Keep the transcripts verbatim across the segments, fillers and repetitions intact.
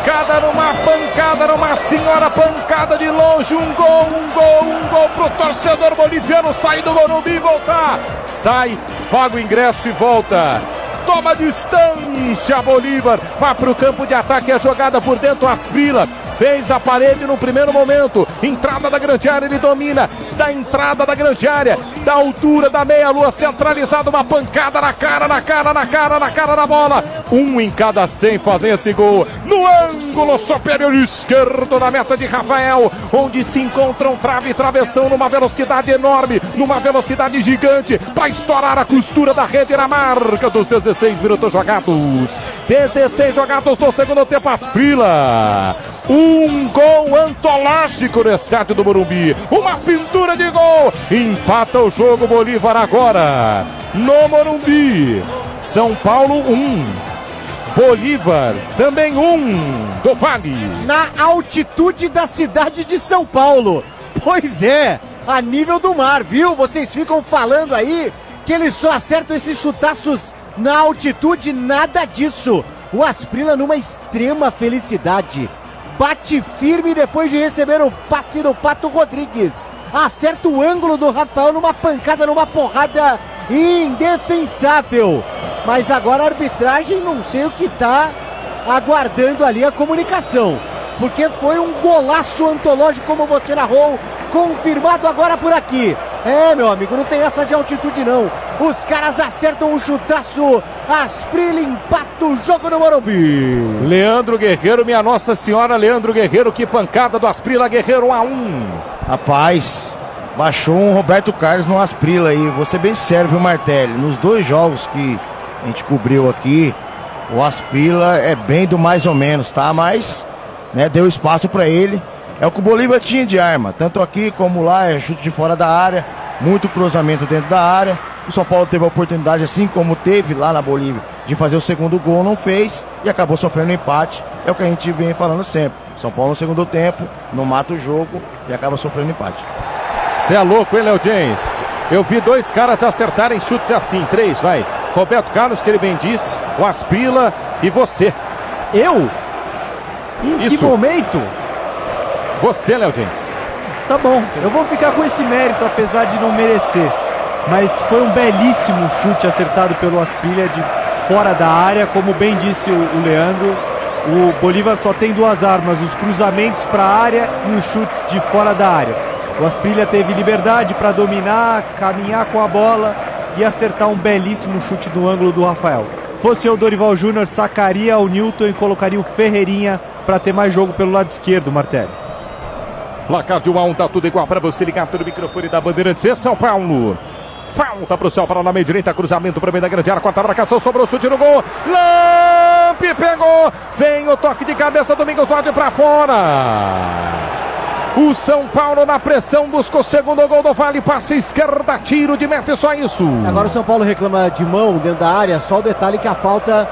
pancada numa pancada, numa senhora pancada de longe, um gol, um gol, um gol pro torcedor boliviano sair do Morumbi e voltar. Sai, paga o ingresso e volta. Toma distância, Bolívar, vai para o campo de ataque, a jogada por dentro, Asprilla, fez a parede no primeiro momento, entrada da grande área, ele domina, da entrada da grande área, da altura da meia-lua, centralizado, uma pancada na cara, na cara, na cara, na cara da bola, um em cada cem fazem esse gol, no ângulo superior esquerdo da meta de Rafael, onde se encontram trave e travessão numa velocidade enorme, numa velocidade gigante, para estourar a costura da rede na marca dos dezesseis minutos jogados, dezesseis jogados no segundo tempo, Asprilla, um gol antológico no estádio do Morumbi, uma pintura de gol, empata o jogo Bolívar agora, no Morumbi, São Paulo um, Bolívar também um, do Vale. Na altitude da cidade de São Paulo, pois é, a nível do mar, viu? Vocês ficam falando aí que eles só acertam esses chutaços na altitude, nada disso. O Asprilla numa extrema felicidade. Bate firme depois de receber o passe do Pato Rodrigues. Acerta o ângulo do Rafael numa pancada, numa porrada indefensável. Mas agora a arbitragem, não sei o que tá aguardando ali a comunicação. Porque foi um golaço antológico, como você narrou, confirmado agora por aqui. É, meu amigo, não tem essa de altitude não. Os caras acertam um chutaço, Asprilla empata o jogo no Morumbi. Leandro Guerreiro, minha Nossa Senhora, Leandro Guerreiro, que pancada do Asprilla, Guerreiro um a um. Rapaz, baixou um Roberto Carlos no Asprilla aí, vou ser bem sério, viu, Martelli? Nos dois jogos que a gente cobriu aqui, o Asprilla é bem do mais ou menos, tá? Mas, né, deu espaço pra ele. É o que o Bolívar tinha de arma, tanto aqui como lá, é chute de fora da área, muito cruzamento dentro da área. O São Paulo teve a oportunidade, assim como teve lá na Bolívia, de fazer o segundo gol, não fez e acabou sofrendo empate. É o que a gente vem falando sempre. São Paulo no segundo tempo, não mata o jogo e acaba sofrendo empate. Você é louco, hein, Léo James? Eu vi dois caras acertarem chutes assim, três, vai. Roberto Carlos, que ele bem disse, o Asprilla e você. Eu? Em Isso. que momento? Você, Léo James. Tá bom, eu vou ficar com esse mérito, apesar de não merecer. Mas foi um belíssimo chute acertado pelo Asprilla de fora da área. Como bem disse o, o Leandro, o Bolívar só tem duas armas, os cruzamentos para a área e os chutes de fora da área. O Asprilla teve liberdade para dominar, caminhar com a bola e acertar um belíssimo chute no ângulo do Rafael. Fosse eu, Dorival Júnior, sacaria o Newton e colocaria o Ferreirinha para ter mais jogo pelo lado esquerdo, Martelli. Placar de um a um, tá tudo igual para você ligar pelo microfone da Bandeirantes. E São Paulo. Falta pro São Paulo na meia direita, cruzamento para meio da grande área, quarta marcação, sobrou o chute no gol. Lampe pegou. Vem o toque de cabeça, Domingos Duarte para fora. O São Paulo na pressão busca o segundo gol do Vale, passe esquerda, tiro de meta, só isso. Agora o São Paulo reclama de mão dentro da área, só o detalhe que a falta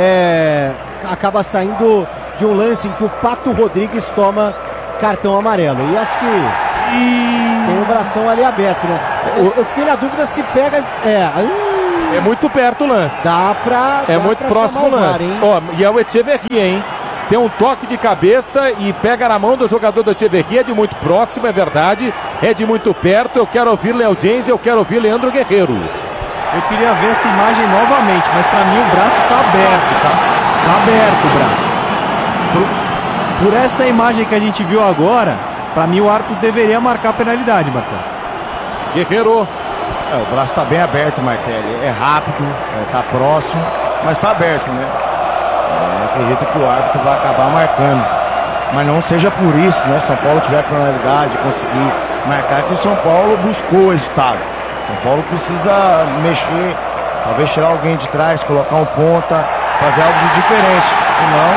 é, acaba saindo de um lance em que o Pato Rodrigues toma cartão amarelo. E acho que e... tem o bração ali aberto, né? Eu, eu fiquei na dúvida se pega. É, hum, é muito perto o lance. Dá pra. É dá muito pra próximo o lance. Ó, e é o Echeverria, hein? Tem um toque de cabeça e pega na mão do jogador do Echeverria. É de muito próximo, é verdade. É de muito perto. Eu quero ouvir Léo James, eu quero ouvir Leandro Guerreiro. Eu queria ver essa imagem novamente, mas pra mim o braço tá aberto, tá? Tá aberto o braço. Por, por essa imagem que a gente viu agora, pra mim o árbitro deveria marcar a penalidade, Martelli. Guerreiro. É, o braço tá bem aberto, Martelli. É rápido, é, tá próximo, mas tá aberto, né? É, acredito que o árbitro vai acabar marcando. Mas não seja por isso, né? São Paulo tiver penalidade, conseguir marcar, que o São Paulo buscou o resultado. São Paulo precisa mexer, talvez tirar alguém de trás, colocar um ponta, fazer algo de diferente. Senão,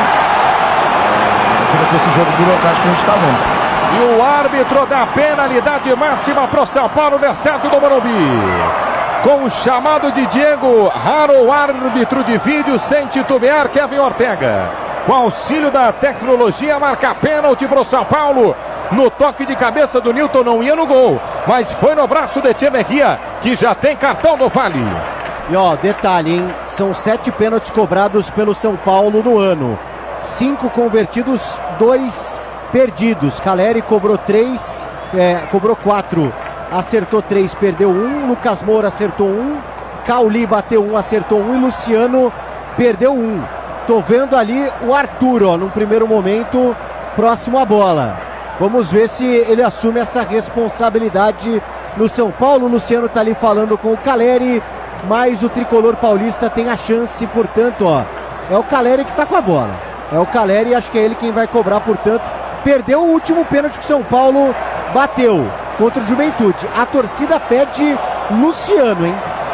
é, fica com esse jogo burocrático que a gente está vendo. E o árbitro dá penalidade máxima para o São Paulo no estádio do Morumbi. Com o chamado de Diego Raro, árbitro de vídeo, sem titubear, Kevin Ortega. Com auxílio da tecnologia, marca pênalti para o São Paulo. No toque de cabeça do Newton, não ia no gol, mas foi no braço de Echeverria, que já tem cartão no Vale. E ó, detalhe, hein? São sete pênaltis cobrados pelo São Paulo no ano. cinco convertidos, dois perdidos. Caleri cobrou três, é, cobrou quatro, acertou três, perdeu um. Lucas Moura acertou um, Cauli bateu um, acertou um e Luciano perdeu um. Tô vendo ali o Arthur, ó, num primeiro momento, próximo à bola. Vamos ver se ele assume essa responsabilidade no São Paulo. O Luciano tá ali falando com o Caleri, mas o tricolor paulista tem a chance, portanto, ó, é o Caleri que tá com a bola. É o Caleri, acho que é ele quem vai cobrar, portanto. Perdeu o último pênalti que o São Paulo bateu contra o Juventude. A torcida pede Luciano, hein?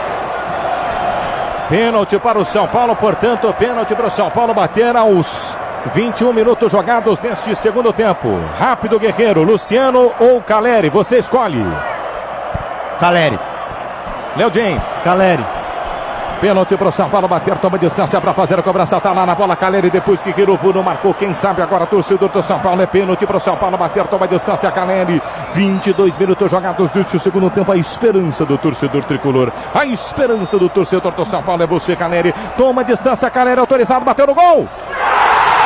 Pênalti para o São Paulo, portanto, pênalti para o São Paulo bater aos vinte e um minutos jogados neste segundo tempo. Rápido, Guerreiro, Luciano ou Caleri, você escolhe. Caleri. Léo James. Caleri. Pênalti para o São Paulo bater, toma distância para fazer a cobrança, tá lá na bola, Caleri, depois que Kiruvu não marcou, quem sabe agora torcedor do São Paulo, é pênalti para o São Paulo bater, toma distância, Caleri, vinte e dois minutos jogados neste segundo tempo, a esperança do torcedor tricolor, a esperança do torcedor do São Paulo é você, Caleri, toma distância, Caleri autorizado, bateu no gol!